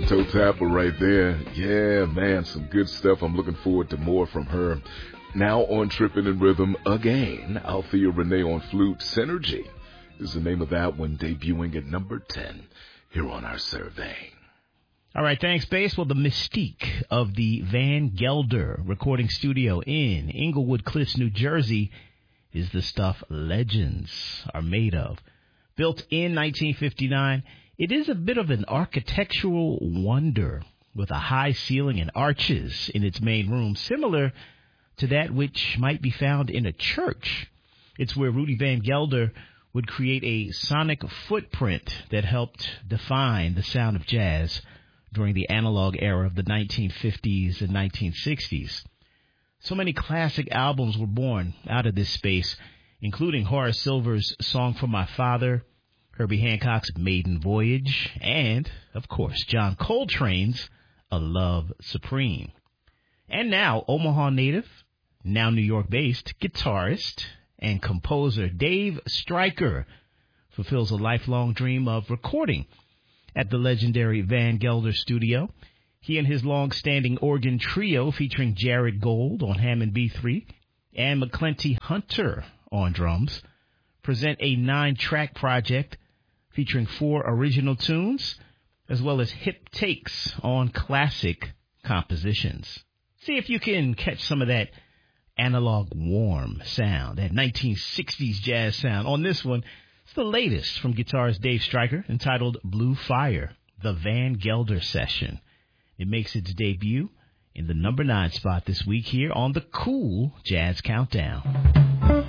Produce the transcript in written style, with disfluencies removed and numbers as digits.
Toe Tapper right there. Yeah, man, some good stuff. I'm looking forward to more from her. Now on Trippin' in Rhythm again, Althea Renee on flute. Synergy is the name of that one, debuting at number 10 here on our survey. All right, thanks, Bass. Well, the mystique of the Van Gelder recording studio in Englewood Cliffs, New Jersey, is the stuff legends are made of. Built in 1959, it is a bit of an architectural wonder with a high ceiling and arches in its main room, similar to that which might be found in a church. It's where Rudy Van Gelder would create a sonic footprint that helped define the sound of jazz during the analog era of the 1950s and 1960s. So many classic albums were born out of this space, including Horace Silver's Song for My Father, Herbie Hancock's Maiden Voyage, and, of course, John Coltrane's A Love Supreme. And now, Omaha native, now New York-based guitarist and composer Dave Stryker fulfills a lifelong dream of recording at the legendary Van Gelder studio. He and his long-standing organ trio featuring Jared Gold on Hammond B3 and McClenty Hunter on drums present a 9-track project featuring 4 original tunes as well as hip takes on classic compositions. See if you can catch some of that analog warm sound, that 1960s jazz sound on this one. It's the latest from guitarist Dave Stryker, entitled Blue Fire, the Van Gelder Session. It makes its debut in the number 9 spot this week here on the Cool Jazz Countdown.